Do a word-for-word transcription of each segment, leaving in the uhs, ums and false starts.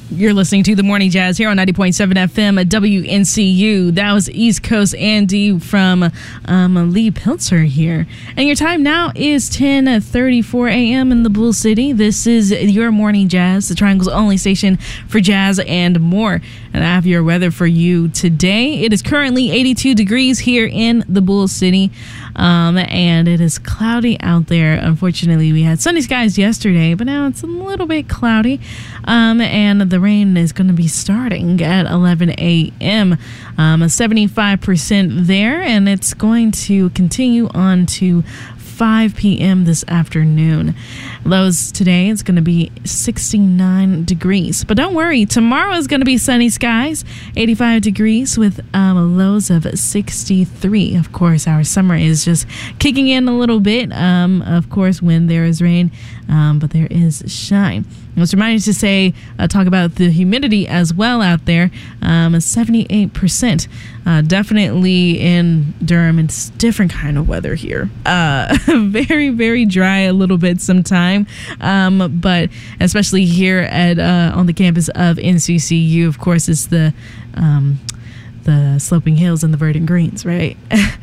You're listening to The Morning Jazz here on ninety point seven F M at W N C U. That was East Coast Andy from um, Lee Pilzer here. And your time now is ten thirty-four a.m. in the Bull City. This is your Morning Jazz, the Triangle's only station for jazz and more. And I have your weather for you today. It is currently eighty-two degrees here in the Bull City. Um, and it is cloudy out there. Unfortunately, we had sunny skies yesterday, but now it's a little bit cloudy. Um, and the rain is going to be starting at eleven a.m. Um, seventy-five percent there, and it's going to continue on to five p.m. this afternoon. Lows today, it's going to be sixty-nine degrees. But don't worry, tomorrow is going to be sunny skies, eighty-five degrees with um, lows of sixty-three. Of course, our summer is just kicking in a little bit, um, of course, when there is rain, um, but there is shine. I was reminded to say, uh, talk about the humidity as well out there, um, seventy-eight percent. Uh, definitely in Durham, it's different kind of weather here. Uh, very, very dry a little bit sometime, um, but especially here at uh, on the campus of N C C U, of course, it's the um, the sloping hills and the verdant greens, right?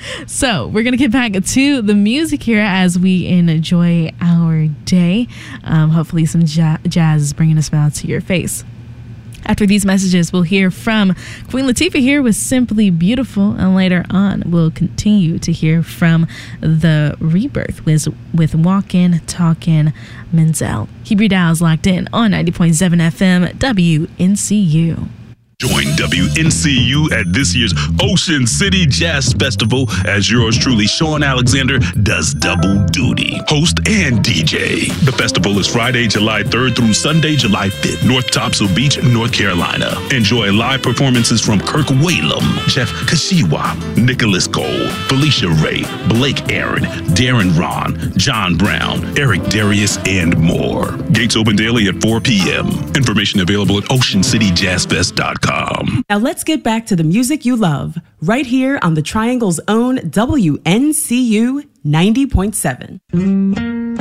So we're going to get back to the music here as we enjoy our day. Um, hopefully some ja- jazz is bringing a smile to your face. After these messages, we'll hear from Queen Latifah here with Simply Beautiful, and later on we'll continue to hear from The Rebirth with, with Walkin', Talkin', Menzel. Keep your dials locked in on ninety point seven F M W N C U. Join W N C U at this year's Ocean City Jazz Festival as yours truly, Sean Alexander, does double duty, host and D J. The festival is Friday, July third through Sunday, July fifth, North Topsail Beach, North Carolina. Enjoy live performances from Kirk Whalum, Jeff Kashiwa, Nicholas Cole, Felicia Ray, Blake Aaron, Darren Ron, John Brown, Eric Darius, and more. Gates open daily at four p.m. Information available at ocean city jazz fest dot com. Now let's get back to the music you love, right here on the Triangle's own W N C U ninety point seven.